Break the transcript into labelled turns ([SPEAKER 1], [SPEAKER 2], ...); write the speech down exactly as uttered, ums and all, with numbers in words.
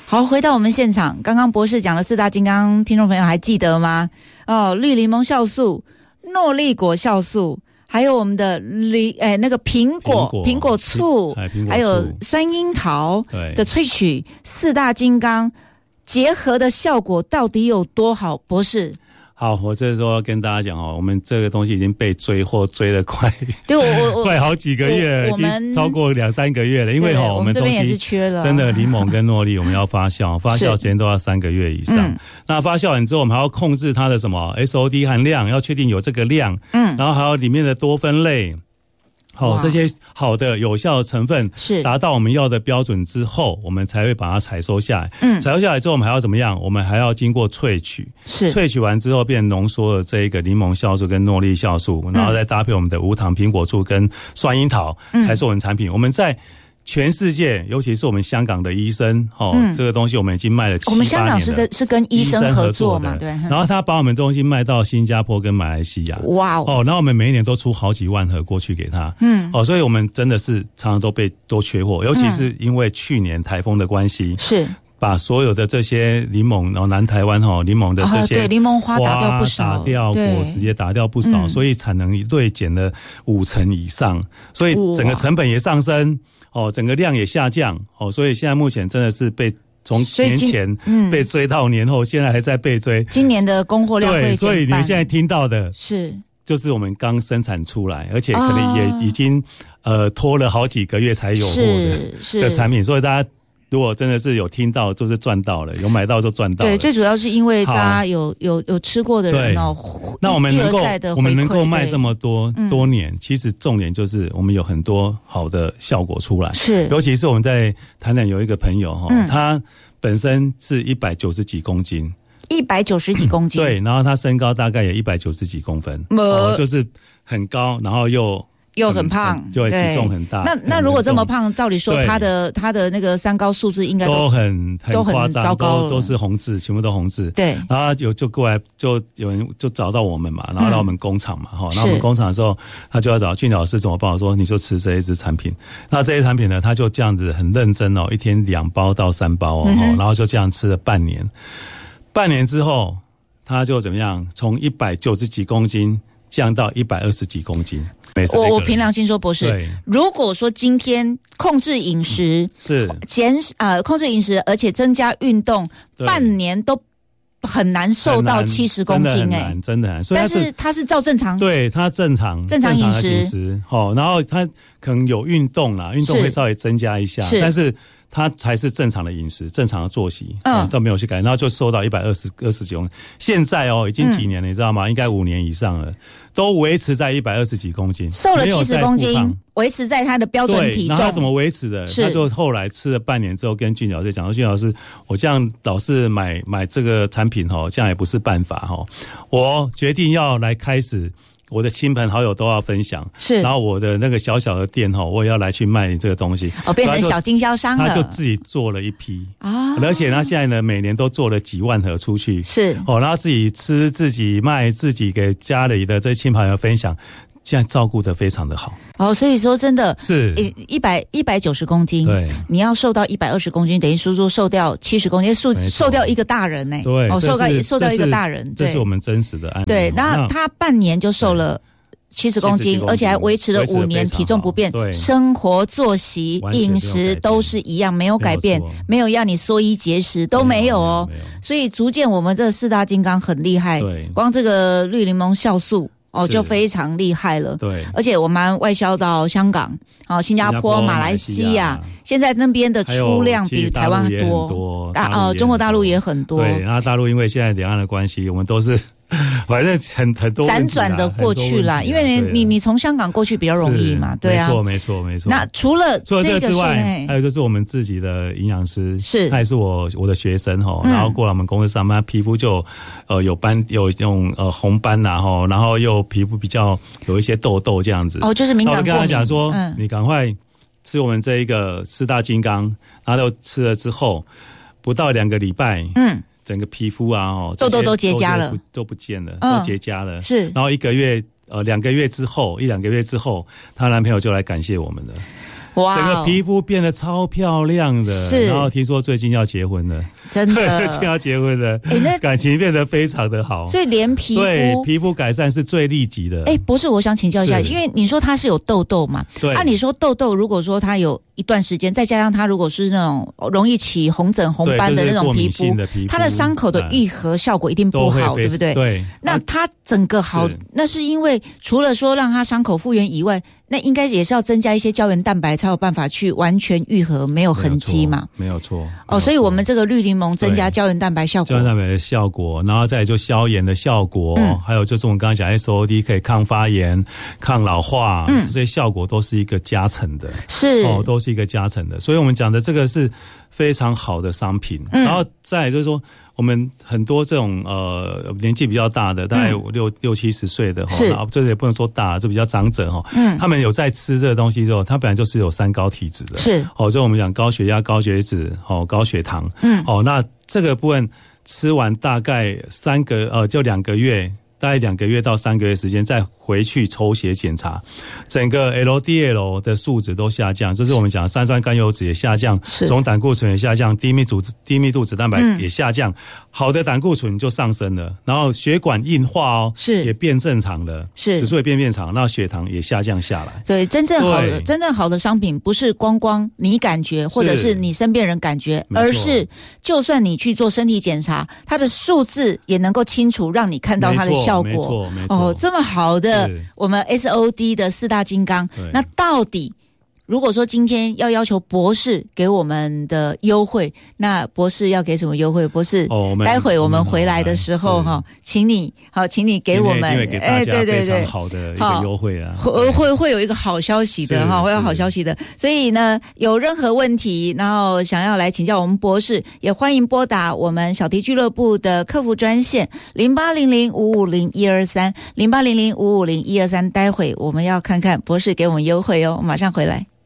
[SPEAKER 1] 好，回到我们现场，刚刚博士讲了四大金刚，听众朋友还记得吗？哦，绿柠檬酵素、诺丽果酵素，还有我们的梨，哎，那个苹果苹果醋，还有酸樱桃的萃取，四大金刚结合的效果到底有多好？博士。
[SPEAKER 2] 好，我这时候要跟大家讲哦，我们这个东西已经被追货追了快，
[SPEAKER 1] 对，我我
[SPEAKER 2] 快好几个月，已经超过两三个月了。因为哈、哦，我们东西
[SPEAKER 1] 也是缺了，
[SPEAKER 2] 真的柠檬跟诺丽，我们要发酵，发酵时间都要三个月以上。嗯、那发酵完之后，我们还要控制它的什么 S O D 含量，要确定有这个量，嗯，然后还有里面的多酚类。好、哦，这些好的有效的成分是达到我们要的标准之后，我们才会把它采收下来。嗯，采收下来之后，我们还要怎么样？我们还要经过萃取，是萃取完之后变浓缩的这一个柠檬酵素跟诺丽酵素，然后再搭配我们的无糖苹果醋跟酸樱桃，嗯、才是我们产品。我们在全世界，尤其是我们香港的医生，哦，嗯、这个东西我们已经卖了七八年了。我们香港是在
[SPEAKER 1] 是跟医生合作嘛，对。
[SPEAKER 2] 然后他把我们东西卖到新加坡跟马来西亚，
[SPEAKER 1] 哇哦！
[SPEAKER 2] 然后我们每一年都出好几万盒过去给他，嗯，哦，所以我们真的是常常都被都缺货，尤其是因为去年台风的关系，是。把所有的这些柠檬，然后南台湾哈柠檬的这些、
[SPEAKER 1] 哦、对柠檬花打掉不少，
[SPEAKER 2] 打掉果实也打掉不少，嗯、所以产能锐减了五成以上，所以整个成本也上升，哦，整个量也下降，哦，所以现在目前真的是被从年前被追到年后，嗯、现在还在被追。
[SPEAKER 1] 今年的供货量会减半，
[SPEAKER 2] 对，所以你们现在听到的
[SPEAKER 1] 是。
[SPEAKER 2] 就是我们刚生产出来，而且可能也已经、哦、呃拖了好几个月才有货的的产品，所以大家。如果真的是有听到，就是赚到了；有买到就赚到了。
[SPEAKER 1] 对，最主要是因为大家有有有吃过的人哦。
[SPEAKER 2] 那我们能够我们能够卖这么多多年，其实重点就是我们有很多好的效果出来。是，尤其是我们在台南有一个朋友哈，嗯、他本身是一百九十几公斤。
[SPEAKER 1] 一百九十几公斤。
[SPEAKER 2] 对，然后他身高大概也一百九十几公分，哦，就是很高，然后又。
[SPEAKER 1] 又很胖，
[SPEAKER 2] 对，体重很大。
[SPEAKER 1] 那那如果这么胖，照理说他的他的那个三高数字应该 都,
[SPEAKER 2] 都很很夸张，
[SPEAKER 1] 糟糕
[SPEAKER 2] 都都是红字，全部都红字。
[SPEAKER 1] 对，
[SPEAKER 2] 然后有就过来，就有人就找到我们嘛，然后来我们工厂嘛，哈、嗯，然后我们工厂的时候，他就要找俊老师怎么帮我说，你就吃这一支产品。那这些产品呢，他就这样子很认真哦，一天两包到三包哦，嗯、然后就这样吃了半年。半年之后，他就怎么样？从一百九十几公斤降到一百二十几公斤。
[SPEAKER 1] 我我凭良心说，博士，如果说今天控制饮食、嗯、
[SPEAKER 2] 是
[SPEAKER 1] 减呃控制饮食，而且增加运动，半年都很难瘦到七十公斤哎、
[SPEAKER 2] 欸，真的很难。
[SPEAKER 1] 但是他是照正常，
[SPEAKER 2] 对他正常
[SPEAKER 1] 正常饮食，
[SPEAKER 2] 好、哦，然后他可能有运动啦，运动会稍微增加一下，是但是他还是正常的饮食、正常的作息，嗯，都没有去改，然后就瘦到一百二十二十几公斤。现在哦，已经几年了，嗯、你知道吗？应该五年以上了，都维持在一百二十几公斤，
[SPEAKER 1] 瘦了七十公斤，维持在他的标准体重。
[SPEAKER 2] 然后他怎么维持的？他就后来吃了半年之后，跟俊老师讲说：“俊老师，我这样老是买买这个产品哦，这样也不是办法哦。我决定要来开始。”我的亲朋好友都要分享，是，然后我的那个小小的店哈，我也要来去卖这个东西，
[SPEAKER 1] 哦，变成小经销商了。
[SPEAKER 2] 他就自己做了一批啊，而且他现在呢，每年都做了几万盒出去，是，哦，然后自己吃、自己卖、自己给家里的这亲朋好友分享。现在照顾得非常的好
[SPEAKER 1] 哦，所以说真的
[SPEAKER 2] 是
[SPEAKER 1] 一百一百九十公斤，
[SPEAKER 2] 对，
[SPEAKER 1] 你要瘦到一百二十公斤，等于说说瘦掉七十公斤，瘦瘦掉一个大人呢、欸，
[SPEAKER 2] 对，
[SPEAKER 1] 哦，瘦掉瘦掉一个大人，
[SPEAKER 2] 这是我们真实的案例。
[SPEAKER 1] 对，那他半年就瘦了七十公斤，而且还维持了五年，体重不变，生活作息、饮食都是一样，没有改变，没有要你缩衣节食都没有哦，所以逐渐我们这四大金刚很厉害，光这个绿柠檬酵素。哦，就非常厉害了。对，而且我们外销到香港、哦、新加坡、马来西亚，现在那边的出量比台湾多。大呃，中国大陆也很多。
[SPEAKER 2] 对，然后大陆因为现在两岸的关系，我们都是反正很很多
[SPEAKER 1] 辗转的过去啦，因为你你你从香港过去比较容易嘛，对啊，
[SPEAKER 2] 没错没错没错。
[SPEAKER 1] 那除了
[SPEAKER 2] 除了这个之外，还有就是我们自己的营养师，
[SPEAKER 1] 是
[SPEAKER 2] 他也是我我的学生哈，然后过来我们公司上班，皮肤就呃有斑有那种呃红斑呐哈，然后又皮肤比较有一些痘痘这样子。
[SPEAKER 1] 哦，就是敏感过敏。
[SPEAKER 2] 我跟他讲说，嗯，你赶快吃我们这一个四大金刚，然后吃了之后，不到两个礼拜，嗯。整个皮肤啊，哦，
[SPEAKER 1] 痘痘都结痂了，
[SPEAKER 2] 都不见了，嗯、都结痂了。
[SPEAKER 1] 是，
[SPEAKER 2] 然后一个月，呃，两个月之后，一两个月之后，她男朋友就来感谢我们了。
[SPEAKER 1] 哇，
[SPEAKER 2] 整个皮肤变得超漂亮的，
[SPEAKER 1] 是，
[SPEAKER 2] 然后听说最近要结婚了，
[SPEAKER 1] 真的，
[SPEAKER 2] 最近要结婚了，
[SPEAKER 1] 哎，那
[SPEAKER 2] 感情变得非常的好，
[SPEAKER 1] 所以连皮肤
[SPEAKER 2] 对皮肤改善是最立即的。
[SPEAKER 1] 哎，博士，我想请教一下，因为你说他是有痘痘嘛，
[SPEAKER 2] 对，
[SPEAKER 1] 按理说痘痘如果说他有一段时间，再加上他如果是那种容易起红疹红斑的那种皮肤，他的伤口的愈合效果一定不好，对不对？
[SPEAKER 2] 对，
[SPEAKER 1] 那他整个好，那是因为除了说让他伤口复原以外，那应该也是要增加一些胶原蛋白，才有办法去完全愈合，没有痕迹嘛？
[SPEAKER 2] 没有错。
[SPEAKER 1] 哦，所以我们这个绿柠檬增加胶原蛋白效果，
[SPEAKER 2] 胶原蛋白的效果，然后再来就消炎的效果，嗯、还有就是我们刚刚讲 S O D 可以抗发炎、抗老化，嗯、这些效果都是一个加成的，
[SPEAKER 1] 是
[SPEAKER 2] 哦，都是一个加成的。所以我们讲的这个是非常好的商品，嗯、然后再来就是说。我们很多这种呃年纪比较大的，大概有六、嗯、六七十岁的哈，然后这也不能说大，就比较长者哈，嗯，他们有在吃这个东西之后，他本来就是有三高体质的，
[SPEAKER 1] 是
[SPEAKER 2] 哦，就我们讲高血压、高血脂、哦高血糖，嗯，哦，那这个部分吃完大概三个呃就两个月，大概两个月到三个月时间再回去抽血检查，整个 L D L 的数值都下降，就是我们讲的三酸甘油酯也下降，总胆固醇也下降，低密度低密度脂蛋白也下降，嗯、好的胆固醇就上升了，然后血管硬化哦，
[SPEAKER 1] 是也
[SPEAKER 2] 变正常了，
[SPEAKER 1] 是指
[SPEAKER 2] 数也变变长，那血糖也下降下来。
[SPEAKER 1] 对，真正好的真正好的商品不是光光你感觉或者是你身边人感觉，而是就算你去做身体检查，它的数字也能够清楚让你看到它的效果。
[SPEAKER 2] 没错，没错，
[SPEAKER 1] 哦，这么好的我们 S O D 的四大金刚，那到底如果说今天要要求博士给我们的优惠，那博士要给什么优惠？博士，哦、待会我们回来的时候哈，请你好，请你给我们
[SPEAKER 2] 哎，对对对，非常好的一个优惠啊，
[SPEAKER 1] 会会会有一个好消息的哈，会有好消息的。所以呢，有任何问题，然后想要来请教我们博士，也欢迎拨打我们小迪俱乐部的客服专线零八零零五五零一二三零八零零五五零一二三。待会我们要看看博士给我们优惠哦，马上回来。